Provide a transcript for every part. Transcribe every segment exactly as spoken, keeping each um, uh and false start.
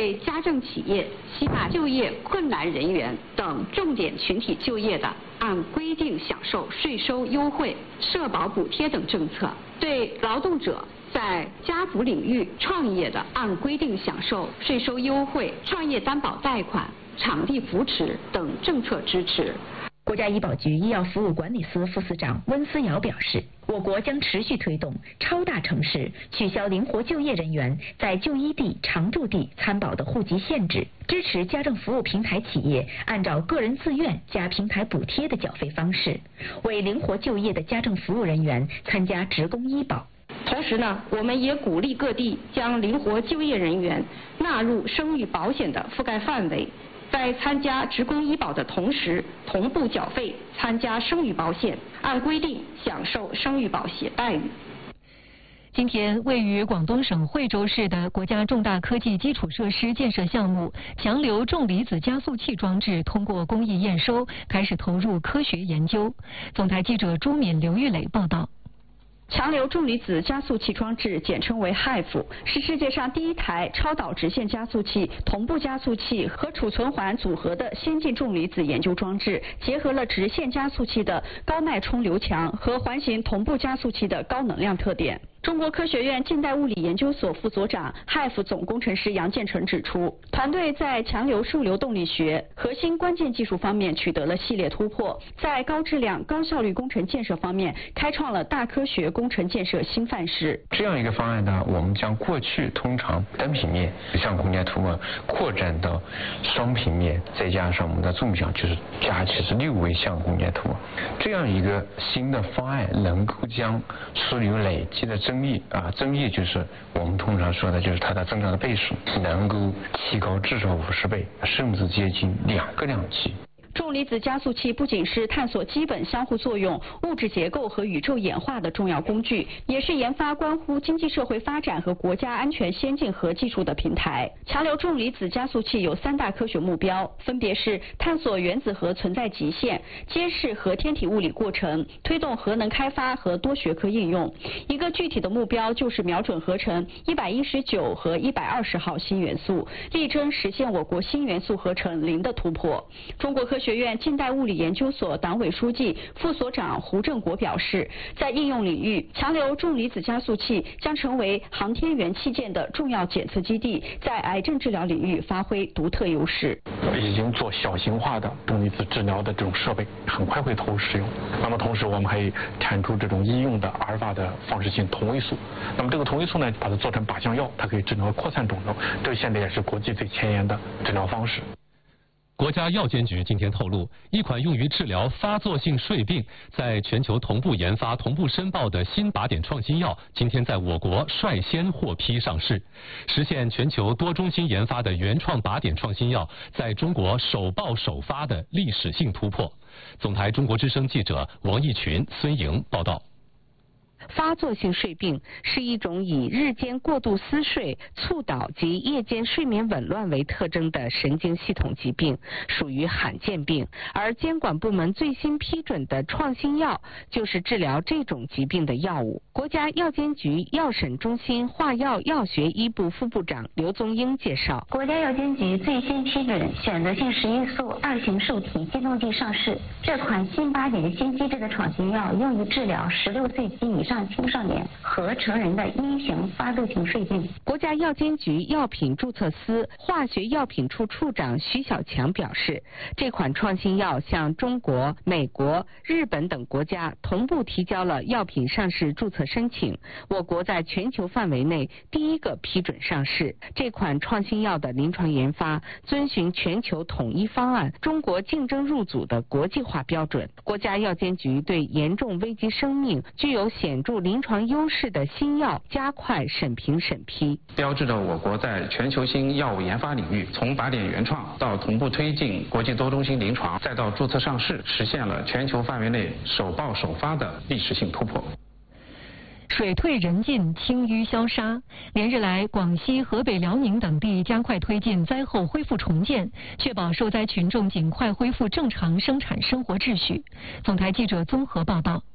为家政企业、吸纳就业困难人员等重点群体就业的，按规定享受税收优惠、社保补贴等政策；对劳动者在家扶领域创业的，按规定享受税收优惠、创业担保贷款、场地扶持等政策支持。 国家医保局医药服务管理司副司长温思瑶表示，我国将持续推动超大城市取消灵活就业人员在就医地、常住地参保的户籍限制，支持家政服务平台企业按照个人自愿加平台补贴的缴费方式，为灵活就业的家政服务人员参加职工医保。 同时呢，我们也鼓励各地将灵活就业人员纳入生育保险的覆盖范围，在参加职工医保的同时，同步缴费参加生育保险，按规定享受生育保险待遇。 今天，位于广东省惠州市的国家重大科技基础设施建设项目强流重离子加速器装置通过工艺验收，开始投入科学研究。总台记者朱敏、刘玉磊报道。 强流重离子加速器装置简称为 H I F， 是世界上第一台超导直线加速器、同步加速器和储存环组合的先进重离子研究装置，结合了直线加速器的高脉冲流强和环形同步加速器的高能量特点。中国科学院近代物理研究所副所长、H I F 总工程师杨建成指出，团队在强流数流动力学核心关键技术方面取得了系列突破，在高质量、高效率工程建设方面开创了大科学工程建设新范式。 这样一个方案呢，我们将过去通常单平面向空间涂抹扩展到双平面，再加上我们的纵向，就是加起是六维向空间涂抹。这样一个新的方案能够将枢纽累积的增益啊，增益就是我们通常说的，就是它的增长的倍数能够提高至少五十倍，甚至接近两个量级。 重离子加速器不仅是探索基本相互作用、物质结构和宇宙演化的重要工具，也是研发关乎经济社会发展和国家安全先进核技术的平台。强流重离子加速器有三大科学目标，分别是探索原子核存在极限、揭示核天体物理过程、推动核能开发和多学科应用。一个具体的目标就是瞄准合成一百一十九和一百二十号新元素，力争实现我国新元素合成零的突破。中国科学院近代物理研究所党委书记、副所长胡正国表示，在应用领域，强流重离子加速器将成为航天员器件的重要检测基地，在癌症治疗领域发挥独特优势。 已经做小型化的重离子治疗的这种设备，很快会投入使用。那么同时，我们可以产出这种医用的阿尔法的放射性同位素。那么这个同位素呢，把它做成靶向药，它可以治疗扩散肿瘤。这现在也是国际最前沿的治疗方式。 国家药监局今天透露，一款用于治疗发作性睡病、在全球同步研发、同步申报的新靶点创新药，今天在我国率先获批上市，实现全球多中心研发的原创靶点创新药在中国首报首发的历史性突破。总台中国之声记者王义群、孙莹报道。 发作性睡病是一种以日间过度思睡、猝倒及夜间睡眠紊乱为特征的神经系统疾病，属于罕见病。而监管部门最新批准的创新药就是治疗这种疾病的药物。国家药监局药审中心化药药学一部副部长刘宗英介绍， 国家药监局最新批准选择性食欲素二型受体激动剂上市。这款新靶点新机制的创新药用于治疗十六岁及以上青少年和成人的一型发作性睡病。 国家药监局药品注册司化学药品处处长徐小强表示，这款创新药向中国、美国、日本等国家同步提交了药品上市注册申请，我国在全球范围内第一个批准上市。这款创新药的临床研发遵循全球统一方案、中国竞争入组的国际化标准。国家药监局对严重危及生命、具有显著临床优势的新药加快审评审批， 标志着我国在全球新药物研发领域，从靶点原创到同步推进国际多中心临床，再到注册上市，实现了全球范围内首报首发的历史性突破。 水退人进，清淤消杀。连日来，广西、河北、辽宁等地加快推进灾后恢复重建，确保受灾群众尽快恢复正常生产生活秩序。总台记者综合报道。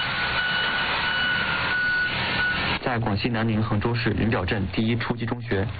在广西南宁衡州市云表镇第一初级中学，